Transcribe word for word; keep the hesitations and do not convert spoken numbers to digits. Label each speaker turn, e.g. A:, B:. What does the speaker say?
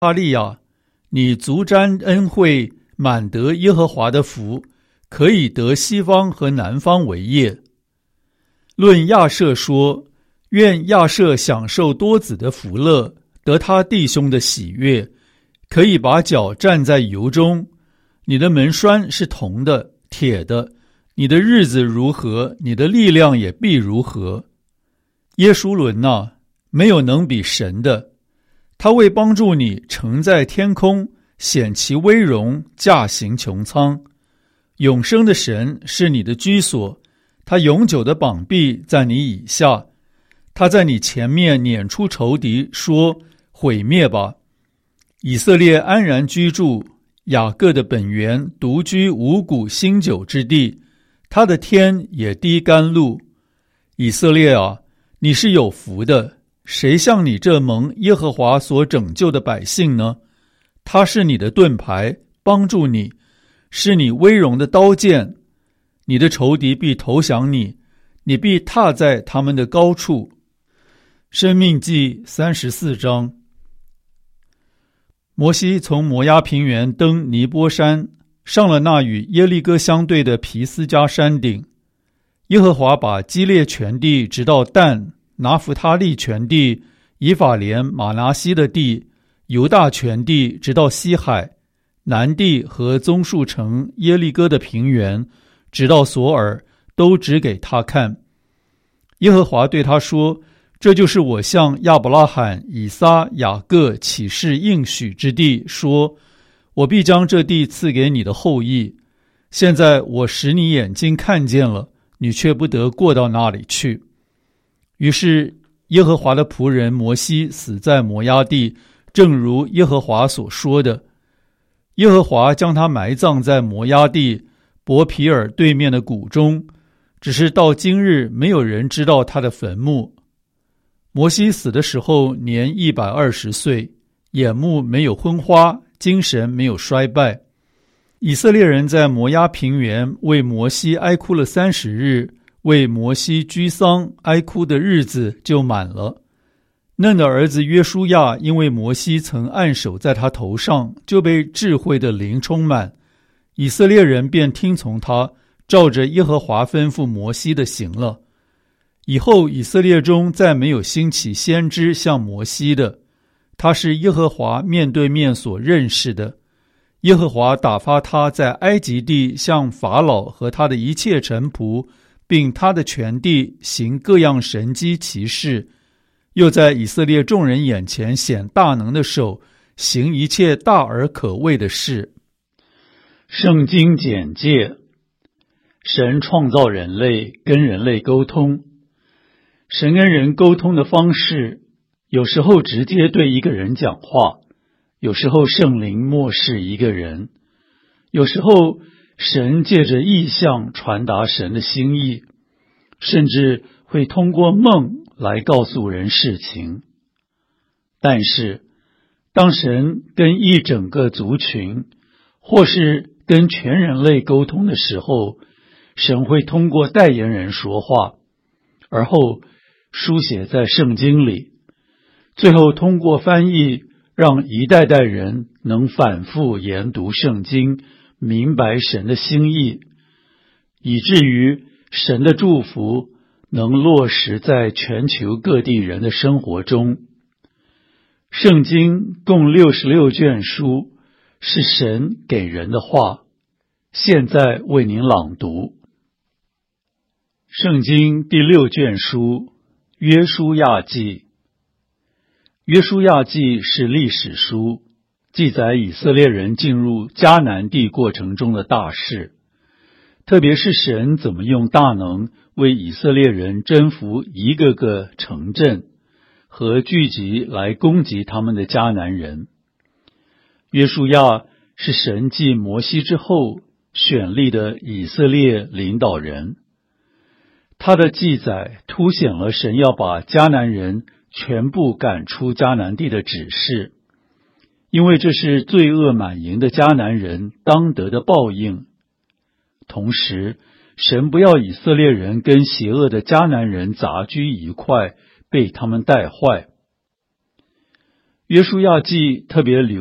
A: 哈利亚，你足沾恩惠，满得耶和华的福，可以得西方和南方为业。论亚舍说，愿亚舍享受多子的福乐，得他弟兄的喜悦，可以把脚站在油中。你的门栓是铜的、铁的，你的日子如何，你的力量也必如何。耶书伦啊，没有能比神的，他为帮助你乘在天空，显其威荣，驾行穹苍。永生的神是你的居所，他永久的膀臂在你以下，他在你前面撵出仇敌，说：毁灭吧！以色列安然居住，雅各的本源独居五谷新酒之地，他的天也滴甘露。以色列啊，你是有福的，谁像你这蒙耶和华所拯救的百姓呢？他是你的盾牌，帮助你，是你威荣的刀剑。你的仇敌必投降你，你必踏在他们的高处。申命记三十四章。摩西从摩押平原登尼波山，上了那与耶利哥相对的皮斯加山顶。耶和华把基列全地直到但、拿弗他利全地、以法莲、马拿西的地、犹大全地直到西海、南地和棕树城耶利哥的平原，直到索尔，都指给他看。耶和华对他说：这就是我向亚伯拉罕、以撒、雅各起誓应许之地，说：我必将这地赐给你的后裔。现在我使你眼睛看见了，你却不得过到那里去。于是耶和华的仆人摩西死在摩押地，正如耶和华所说的。耶和华将他埋葬在摩押地伯皮尔对面的谷中，只是到今日没有人知道他的坟墓。摩西死的时候年一百二十岁，眼目没有昏花，精神没有衰败。以色列人在摩押平原为摩西哀哭了三十日，为摩西居丧哀哭的日子就满了。嫩的儿子约书亚因为摩西曾按手在他头上，就被智慧的灵充满，以色列人便听从他，照着耶和华吩咐摩西的行了。以后以色列中再没有兴起先知像摩西的，他是耶和华面对面所认识的。耶和华打发他在埃及地向法老和他的一切臣仆，并他的全地行各样神迹奇事，又在以色列众人眼前显大能的手，行一切大而可畏的事。圣经简介：神创造人类，跟人类沟通。神跟人沟通的方式，有时候直接对一个人讲话，有时候圣灵默示一个人，有时候神借着异象传达神的心意，甚至会通过梦来告诉人事情。但是当神跟一整个族群或是跟全人类沟通的时候，神会通过代言人说话，而后书写在圣经里，最后通过翻译让一代代人能反复研读圣经，明白神的心意，以至于神的祝福能落实在全球各地人的生活中。圣经共六十六卷书，是神给人的话，现在为您朗读。圣经第六卷书，约书亚记。约书亚记是历史书，记载以色列人进入迦南地过程中的大事，特别是神怎么用大能为以色列人征服一个个城镇和聚集来攻击他们的迦南人。约书亚是神继摩西之后选立的以色列领导人，他的记载凸显了神要把迦南人全部赶出迦南地的指示，因为这是罪恶满盈的迦南人当得的报应。同时，神不要以色列人跟邪恶的迦南人杂居一块，被他们带坏。 约书亚记特别留